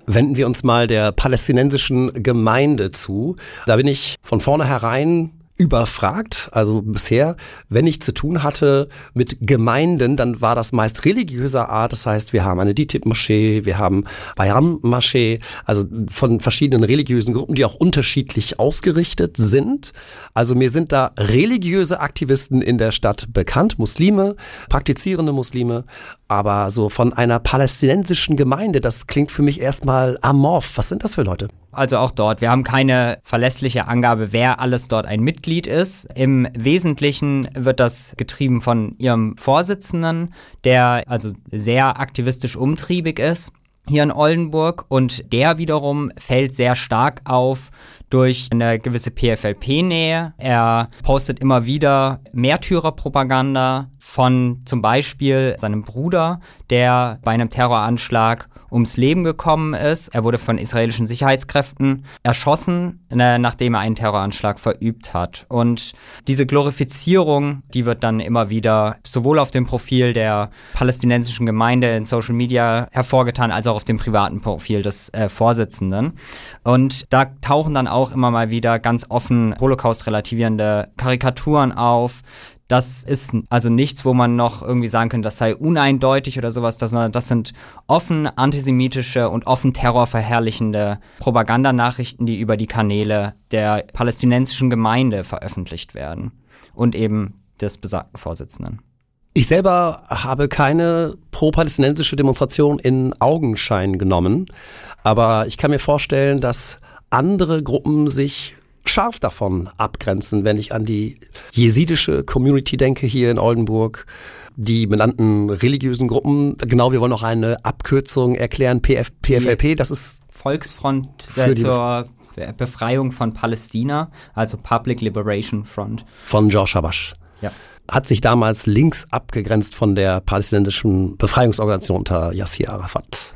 Wenden wir uns mal der palästinensischen Gemeinde zu. Da bin ich von vornherein überfragt. Also bisher, wenn ich zu tun hatte mit Gemeinden, dann war das meist religiöser Art. Das heißt, wir haben eine DİTİB-Moschee, wir haben Bayram-Moschee, also von verschiedenen religiösen Gruppen, die auch unterschiedlich ausgerichtet sind. Also mir sind da religiöse Aktivisten in der Stadt bekannt, Muslime, praktizierende Muslime, aber so von einer palästinensischen Gemeinde, das klingt für mich erstmal amorph. Was sind das für Leute? Also auch dort, wir haben keine verlässliche Angabe, wer alles dort ein Mitglied ist. Im Wesentlichen wird das getrieben von ihrem Vorsitzenden, der also sehr aktivistisch umtriebig ist hier in Oldenburg, und der wiederum fällt sehr stark auf durch eine gewisse PFLP-Nähe. Er postet immer wieder Märtyrerpropaganda von zum Beispiel seinem Bruder, der bei einem Terroranschlag ums Leben gekommen ist. Er wurde von israelischen Sicherheitskräften erschossen, nachdem er einen Terroranschlag verübt hat. Und diese Glorifizierung, die wird dann immer wieder sowohl auf dem Profil der palästinensischen Gemeinde in Social Media hervorgetan, als auch auf dem privaten Profil des Vorsitzenden. Und da tauchen dann auch immer mal wieder ganz offen Holocaust-relativierende Karikaturen auf. Das ist also nichts, wo man noch irgendwie sagen könnte, das sei uneindeutig oder sowas, sondern das sind offen antisemitische und offen terrorverherrlichende Propagandanachrichten, die über die Kanäle der palästinensischen Gemeinde veröffentlicht werden und eben des besagten Vorsitzenden. Ich selber habe keine pro-palästinensische Demonstration in Augenschein genommen, aber ich kann mir vorstellen, dass andere Gruppen sich scharf davon abgrenzen, wenn ich an die jesidische Community denke hier in Oldenburg, die benannten religiösen Gruppen. Genau, wir wollen noch eine Abkürzung erklären, PFLP, das ist Volksfront zur Befreiung von Palästina, also Public Liberation Front. Von George Habash. Ja. Hat sich damals links abgegrenzt von der palästinensischen Befreiungsorganisation unter Yassir Arafat.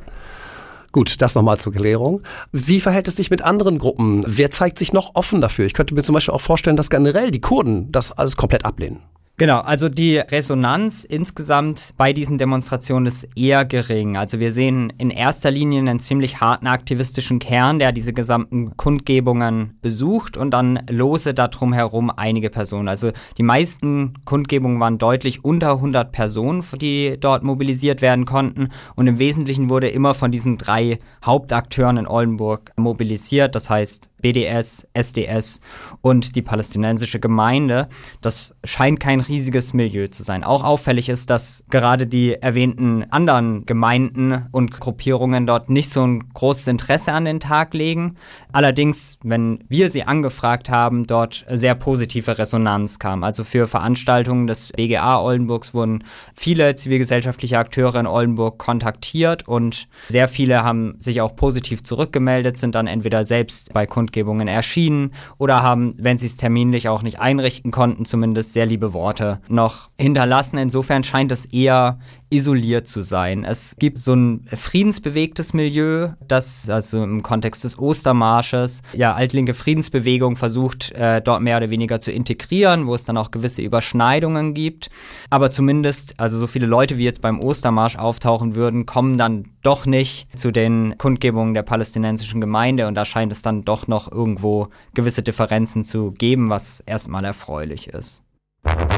Gut, das nochmal zur Klärung. Wie verhält es sich mit anderen Gruppen? Wer zeigt sich noch offen dafür? Ich könnte mir zum Beispiel auch vorstellen, dass generell die Kurden das alles komplett ablehnen. Genau, also die Resonanz insgesamt bei diesen Demonstrationen ist eher gering. Also wir sehen in erster Linie einen ziemlich harten aktivistischen Kern, der diese gesamten Kundgebungen besucht, und dann lose darum herum einige Personen. Also die meisten Kundgebungen waren deutlich unter 100 Personen, die dort mobilisiert werden konnten, und im Wesentlichen wurde immer von diesen 3 Hauptakteuren in Oldenburg mobilisiert, das heißt BDS, SDS und die palästinensische Gemeinde. Das scheint kein riesiges Milieu zu sein. Auch auffällig ist, dass gerade die erwähnten anderen Gemeinden und Gruppierungen dort nicht so ein großes Interesse an den Tag legen. Allerdings, wenn wir sie angefragt haben, dort sehr positive Resonanz kam. Also für Veranstaltungen des BGA Oldenburgs wurden viele zivilgesellschaftliche Akteure in Oldenburg kontaktiert, und sehr viele haben sich auch positiv zurückgemeldet, sind dann entweder selbst bei Kundgebungen erschienen oder haben, wenn sie es terminlich auch nicht einrichten konnten, zumindest sehr liebe Worte noch hinterlassen. Insofern scheint es eher isoliert zu sein. Es gibt so ein friedensbewegtes Milieu, das also im Kontext des Ostermarsches, altlinke Friedensbewegung versucht, dort mehr oder weniger zu integrieren, wo es dann auch gewisse Überschneidungen gibt. Aber zumindest, also so viele Leute, wie jetzt beim Ostermarsch auftauchen würden, kommen dann doch nicht zu den Kundgebungen der palästinensischen Gemeinde, und da scheint es dann doch noch irgendwo gewisse Differenzen zu geben, was erstmal erfreulich ist.